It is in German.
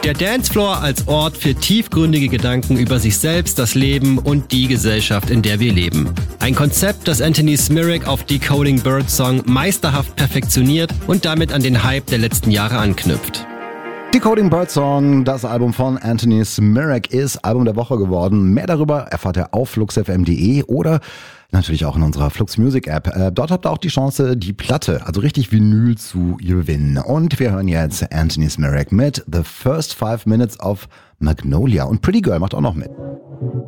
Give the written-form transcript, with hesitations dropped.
Der Dancefloor als Ort für tiefgründige Gedanken über sich selbst, das Leben und die Gesellschaft, in der wir leben. Ein Konzept, das Anthony Smirak auf Decoding Birdsong meisterhaft perfektioniert und damit an den Hype der letzten Jahre anknüpft. Decoding Birdsong, das Album von Anthony Smirak, ist Album der Woche geworden. Mehr darüber erfahrt ihr auf fluxfm.de oder natürlich auch in unserer Flux Music App. Dort habt ihr auch die Chance, die Platte, also richtig Vinyl, zu gewinnen. Und wir hören jetzt Anthony Smirak mit The First 5 Minutes of Magnolia. Und Pretty Girl macht auch noch mit.